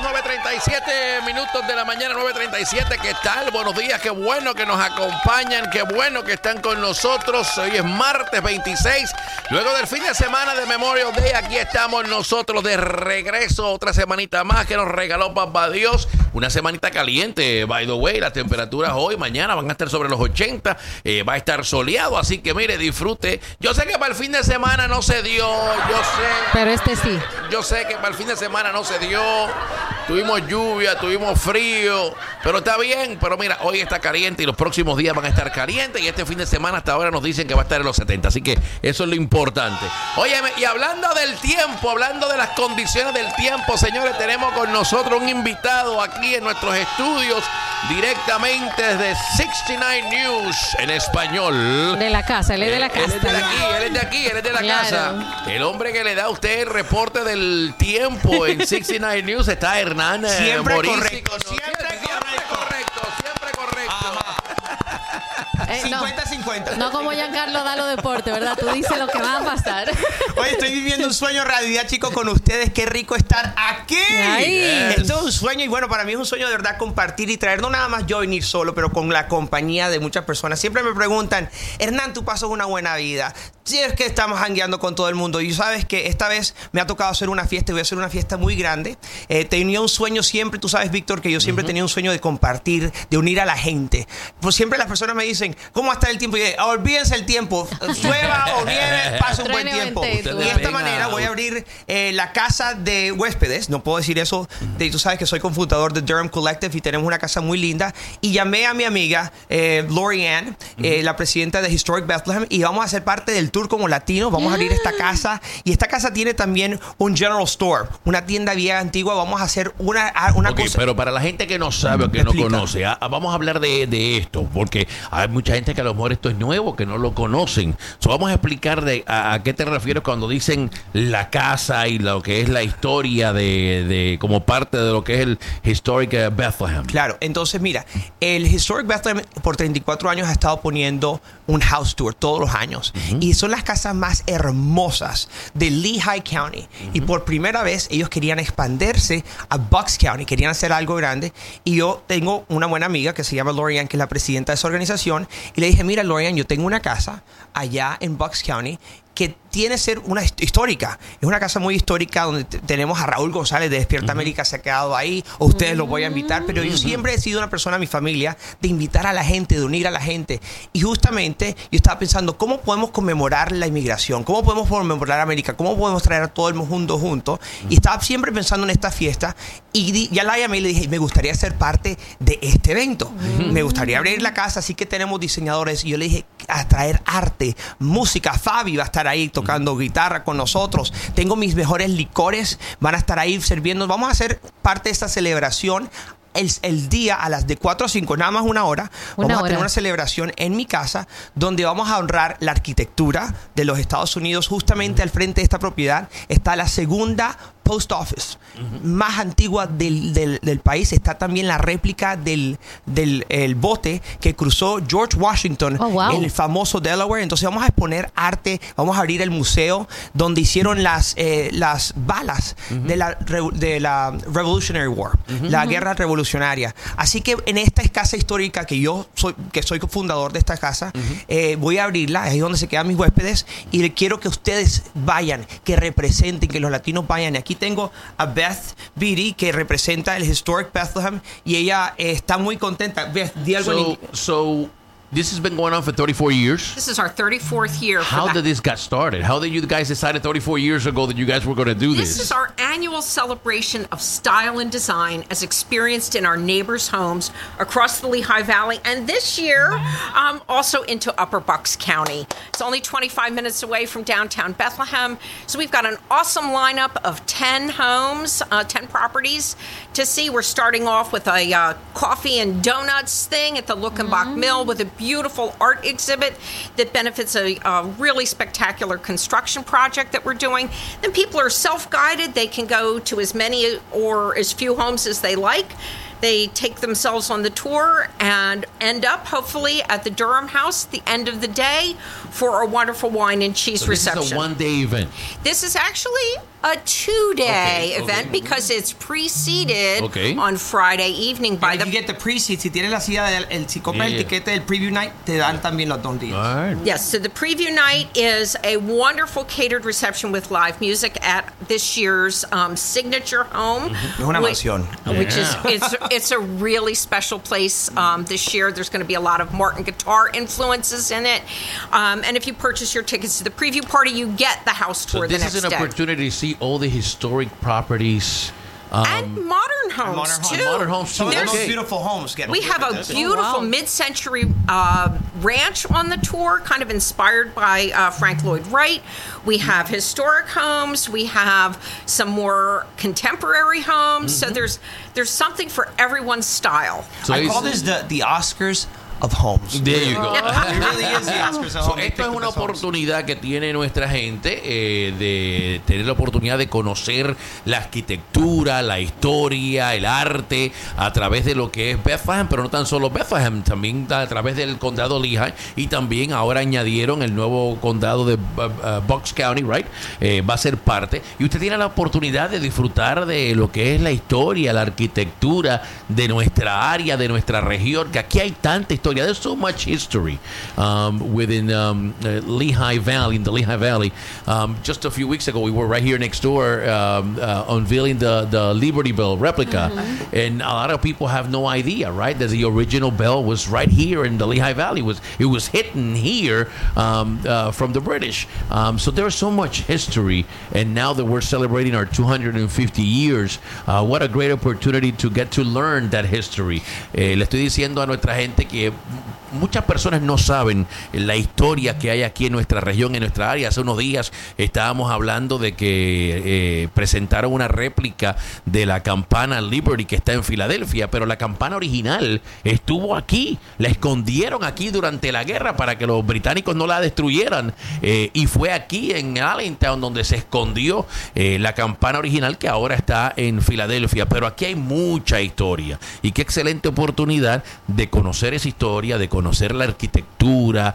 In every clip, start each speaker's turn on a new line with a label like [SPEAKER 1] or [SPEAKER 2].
[SPEAKER 1] 9:37 minutos de la mañana, 9:37. ¿Qué tal? Buenos días, qué bueno que nos acompañan, qué bueno que están con nosotros. Hoy es martes 26, luego del fin de semana de Memorial Day. Aquí estamos nosotros de regreso, otra semanita más que nos regaló Papá Dios. Una semanita caliente, by the way. Las temperaturas hoy, mañana van a estar sobre los 80, va a estar soleado, así que mire, disfrute. Yo sé que para el fin de semana no se dio, yo sé.
[SPEAKER 2] Pero sí.
[SPEAKER 1] Yo sé que para el fin de semana no se dio. Tuvimos lluvia, tuvimos frío, pero está bien. Pero mira, hoy está caliente y los próximos días van a estar calientes. Y este fin de semana hasta ahora nos dicen que va a estar en los 70. Así que eso es lo importante. Óyeme, y hablando del tiempo, hablando de las condiciones del tiempo, señores, tenemos con nosotros un invitado aquí en nuestros estudios, directamente desde 69 News en español.
[SPEAKER 2] De la casa, él es de la casa.
[SPEAKER 1] Él es de la
[SPEAKER 2] Claro.
[SPEAKER 1] casa. El hombre que le da a usted el reporte del tiempo en 69 News está Hernán
[SPEAKER 3] Siempre
[SPEAKER 1] Morisi.
[SPEAKER 3] correcto,
[SPEAKER 1] Siempre correcto.
[SPEAKER 3] 50-50.
[SPEAKER 2] No como Giancarlo da los deportes, ¿verdad? Tú dices lo que va a pasar.
[SPEAKER 3] Oye, estoy viviendo un sueño en realidad, chicos, con ustedes. Qué rico estar aquí.
[SPEAKER 2] Yes.
[SPEAKER 3] Esto es un sueño y bueno, para mí es un sueño de verdad compartir y traer, no nada más yo venir solo, pero con la compañía de muchas personas. Siempre me preguntan, Hernán, tú pasas una buena vida. Si es que estamos jangueando con todo el mundo. Y sabes que esta vez me ha tocado hacer una fiesta y voy a hacer una fiesta muy grande. Tenía un sueño siempre, tú sabes, Víctor, que yo siempre tenía un sueño de compartir, de unir a la gente. Pues siempre las personas me dicen, ¿cómo va a estar el tiempo? Y yo, olvídense el tiempo. Llueva o nieve, pasa un buen
[SPEAKER 2] Truene o
[SPEAKER 3] tiempo.
[SPEAKER 2] vente,
[SPEAKER 3] Y
[SPEAKER 2] tú.
[SPEAKER 3] de esta manera voy a abrir la casa de huéspedes. No puedo decir eso. Tú sabes que soy cofundador de Durham Collective y tenemos una casa muy linda. Y llamé a mi amiga Lori Ann, la presidenta de Historic Bethlehem, y vamos a hacer parte del tour como latinos. Vamos a abrir esta casa. Y esta casa tiene también un general store, una tienda vieja antigua. Vamos a hacer una cosa.
[SPEAKER 1] Pero para la gente que no sabe o que no conoce, vamos a hablar de esto, porque hay mucha gente que a lo mejor esto es nuevo, que no lo conocen. Vamos a explicar a qué te refieres cuando dicen la casa y lo que es la historia de como parte de lo que es el Historic Bethlehem.
[SPEAKER 3] Claro, entonces mira, el Historic Bethlehem por 34 años ha estado poniendo un house tour todos los años. Y son las casas más hermosas de Lehigh County. Y por primera vez ellos querían expandirse a Bucks County, querían hacer algo grande. Y yo tengo una buena amiga que se llama Lori Ann, que es la presidenta de esa organización. Y le dije, mira, Lori Ann, yo tengo una casa allá en Bucks County que tiene que ser una histórica. Es una casa muy histórica donde tenemos a Raúl González de Despierta América, se ha quedado ahí. A ustedes los voy a invitar, pero yo siempre he sido una persona, mi familia, de invitar a la gente, de unir a la gente. Y justamente yo estaba pensando, ¿cómo podemos conmemorar la inmigración? ¿Cómo podemos conmemorar América? ¿Cómo podemos traer a todo el mundo juntos? Y estaba siempre pensando en esta fiesta y ya la llamé y le dije, me gustaría ser parte de este evento. Me gustaría abrir la casa, así que tenemos diseñadores. Y yo le dije, a traer arte, música. Fabi va a estar ahí tocando guitarra con nosotros. Tengo mis mejores licores, van a estar ahí sirviendo. Vamos a hacer parte de esta celebración el día a las de 4 a 5, nada más una hora. Vamos a tener una celebración en mi casa donde vamos a honrar la arquitectura de los Estados Unidos. Justamente al frente de esta propiedad está la segunda post office más antigua del país. Está también la réplica del bote que cruzó George Washington en el famoso Delaware. Entonces vamos a exponer arte, vamos a abrir el museo donde hicieron las balas de la Revolutionary War, la guerra revolucionaria. Así que en esta casa histórica que soy cofundador de esta casa, voy a abrirla, ahí es donde se quedan mis huéspedes, y quiero que ustedes vayan, que representen, que los latinos vayan. Y aquí tengo a Beth Beatty, que representa el Historic Bethlehem, y ella está muy contenta. Beth, di algo en inglés.
[SPEAKER 1] This has been going on for 34 years.
[SPEAKER 4] This is our 34th year.
[SPEAKER 1] How did this get started? How did you guys decide 34 years ago that you guys were going to do this?
[SPEAKER 4] This is our annual celebration of style and design as experienced in our neighbors' homes across the Lehigh Valley, and this year also into Upper Bucks County. It's only 25 minutes away from downtown Bethlehem, so we've got an awesome lineup of 10 homes, 10 properties to see. We're starting off with a coffee and donuts thing at the Luckenbach Mill with a beautiful art exhibit that benefits a really spectacular construction project that we're doing. Then people are self-guided. They can go to as many or as few homes as they like. They take themselves on the tour and end up, hopefully, at the Durham House at the end of the day for a wonderful wine and cheese reception.
[SPEAKER 1] This is a one-day event.
[SPEAKER 4] This is actually a 2-day
[SPEAKER 1] Okay,
[SPEAKER 4] event because it's preceded
[SPEAKER 1] Okay.
[SPEAKER 4] on Friday evening by
[SPEAKER 3] If you get the pre-seat, si tienes la silla si compras
[SPEAKER 1] Yeah.
[SPEAKER 3] el tiquete del preview night, te dan también los 2 días.
[SPEAKER 1] All right.
[SPEAKER 4] Yes, so the preview night is a wonderful catered reception with live music at this year's signature home.
[SPEAKER 3] Es una mansión.
[SPEAKER 4] Which is
[SPEAKER 1] Yeah.
[SPEAKER 4] it's a really special place this year. There's going to be a lot of Martin guitar influences in it, and if you purchase your tickets to the preview party, you get the house
[SPEAKER 1] So
[SPEAKER 4] tour the
[SPEAKER 1] this
[SPEAKER 4] next
[SPEAKER 1] is an
[SPEAKER 4] day.
[SPEAKER 1] opportunity to see all the historic properties.
[SPEAKER 4] And modern homes
[SPEAKER 3] Modern homes.
[SPEAKER 4] too.
[SPEAKER 1] Modern homes,
[SPEAKER 3] Some of
[SPEAKER 1] too.
[SPEAKER 3] the most
[SPEAKER 1] Okay.
[SPEAKER 3] beautiful homes get
[SPEAKER 4] We have a beautiful
[SPEAKER 2] wow.
[SPEAKER 4] mid-century ranch on the tour, kind of inspired by Frank Lloyd Wright. We have historic homes. We have some more contemporary homes. So there's something for everyone's style.
[SPEAKER 1] So
[SPEAKER 3] I
[SPEAKER 1] it's-
[SPEAKER 3] call this the Oscars of homes.
[SPEAKER 1] There you go.
[SPEAKER 3] It really is the Oscars of
[SPEAKER 1] So,
[SPEAKER 3] homes.
[SPEAKER 1] esto es una oportunidad que tiene nuestra gente de tener la oportunidad de conocer la arquitectura, la historia, el arte a través de lo que es Bethlehem, pero no tan solo Bethlehem, también a través del condado Lehigh y también ahora añadieron el nuevo condado de Bucks County, right? Va a ser parte y usted tiene la oportunidad de disfrutar de lo que es la historia, la arquitectura de nuestra área, de nuestra región, que aquí hay tanta historia. There's so much history within Lehigh Valley, in the Lehigh Valley. Just a few weeks ago, we were right here next door unveiling the Liberty Bell replica. And a lot of people have no idea, right, that the original bell was right here in the Lehigh Valley. It was hidden here from the British. So there's so much history. And now that we're celebrating our 250 years, what a great opportunity to get to learn that history. Le estoy diciendo a nuestra gente que muchas personas no saben la historia que hay aquí en nuestra región, en nuestra área. Hace unos días estábamos hablando de que presentaron una réplica de la campana Liberty que está en Filadelfia, pero la campana original estuvo aquí. La escondieron aquí durante la guerra para que los británicos no la destruyeran. Y fue aquí en Allentown donde se escondió la campana original que ahora está en Filadelfia. Pero aquí hay mucha historia. Y qué excelente oportunidad de conocer esa historia, de conocer la arquitectura,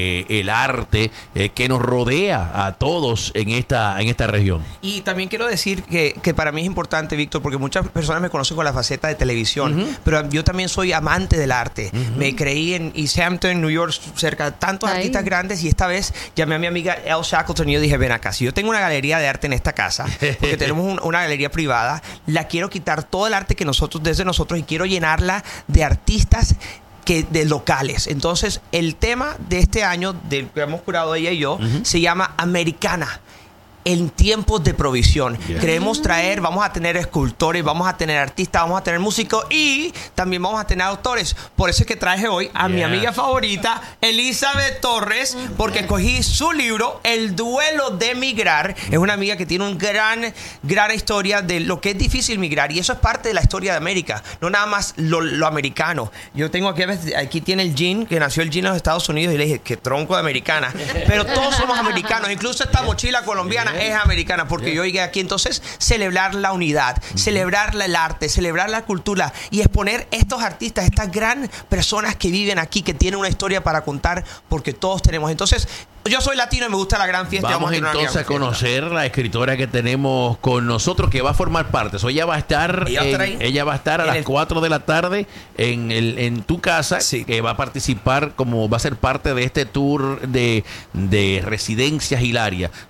[SPEAKER 1] el arte que nos rodea a todos en esta región.
[SPEAKER 3] Y también quiero decir que para mí es importante, Víctor, porque muchas personas me conocen con la faceta de televisión, pero yo también soy amante del arte. Me creí en East Hampton, New York, cerca de tantos artistas grandes, y esta vez llamé a mi amiga Elle Shackleton y yo dije, ven acá, si yo tengo una galería de arte en esta casa, porque tenemos una galería privada, la quiero quitar todo el arte que desde nosotros y quiero llenarla de artistas de locales. Entonces, el tema de este año, del que hemos curado ella y yo, se llama Americana. En tiempos de provisión.
[SPEAKER 1] Yeah.
[SPEAKER 3] Queremos vamos a tener escultores, vamos a tener artistas, vamos a tener músicos y también vamos a tener autores. Por eso es que traje hoy a mi amiga favorita, Elizabeth Torres, porque escogí su libro, El duelo de migrar. Es una amiga que tiene un gran historia de lo que es difícil migrar, y eso es parte de la historia de América, no nada más lo americano. Yo tengo aquí tiene el jean, que nació el jean en los Estados Unidos, y le dije, qué tronco de americana. Pero todos somos americanos, incluso esta mochila colombiana es americana, porque yo llegué aquí. Entonces, celebrar la unidad, celebrar el arte, celebrar la cultura y exponer estos artistas, estas gran personas que viven aquí, que tienen una historia para contar, porque todos tenemos. Entonces, yo soy latino y me gusta la gran fiesta.
[SPEAKER 1] Vamos
[SPEAKER 3] tener una
[SPEAKER 1] entonces
[SPEAKER 3] gran
[SPEAKER 1] a conocer la escritora que tenemos con nosotros, que va a formar parte. So, ella va a estar a las 4 de la tarde en tu casa, que va a participar, va a ser parte de este tour de residencias Hilaria.